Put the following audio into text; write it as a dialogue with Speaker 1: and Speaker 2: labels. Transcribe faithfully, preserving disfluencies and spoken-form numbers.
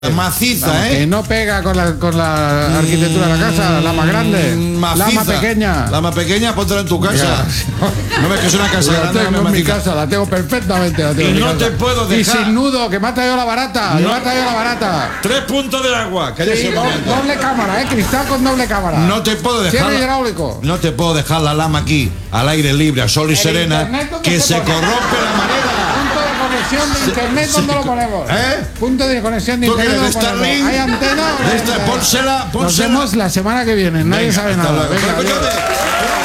Speaker 1: Maciza,
Speaker 2: Vamos,
Speaker 1: ¿eh?
Speaker 2: Que no pega con la, con la arquitectura de la casa, la más grande,
Speaker 1: Maciza.
Speaker 2: la más pequeña.
Speaker 1: La más pequeña, póntela en tu casa. No ves que es una casa
Speaker 2: La
Speaker 1: grande.
Speaker 2: tengo
Speaker 1: no
Speaker 2: en mi
Speaker 1: maciza.
Speaker 2: casa, la tengo perfectamente. La tengo
Speaker 1: Y
Speaker 2: en mi
Speaker 1: no
Speaker 2: casa.
Speaker 1: te puedo
Speaker 2: Y
Speaker 1: dejar.
Speaker 2: sin nudo, que me ha traído la barata. Que
Speaker 1: No.
Speaker 2: me ha traído la barata.
Speaker 1: Tres puntos del agua. Cállese
Speaker 2: Sí,
Speaker 1: un
Speaker 2: do-
Speaker 1: momento.
Speaker 2: doble cámara, eh, cristal con doble cámara.
Speaker 1: No te puedo dejar.
Speaker 2: Cierre
Speaker 1: la-
Speaker 2: hidráulico.
Speaker 1: No te puedo dejar la lama aquí, al aire libre, a sol y
Speaker 2: El
Speaker 1: serena,
Speaker 2: internet, ¿dónde
Speaker 1: que
Speaker 2: se
Speaker 1: se
Speaker 2: pone?
Speaker 1: corrompe la marea.
Speaker 2: Punto de conexión de internet, ¿dónde lo ponemos?
Speaker 1: ¿Eh?
Speaker 2: Punto de conexión de
Speaker 1: ¿Tú
Speaker 2: internet.
Speaker 1: quieres de
Speaker 2: ¿dónde lo ponemos?
Speaker 1: Starlink?
Speaker 2: ¿Hay antena?
Speaker 1: De esta- pónsela,
Speaker 2: Nos
Speaker 1: pónsela.
Speaker 2: vemos la semana que viene. Nadie
Speaker 1: Venga,
Speaker 2: sabe
Speaker 1: hasta
Speaker 2: nada.
Speaker 1: luego.
Speaker 2: Venga,
Speaker 1: Pero,
Speaker 2: adiós.
Speaker 1: escúchate.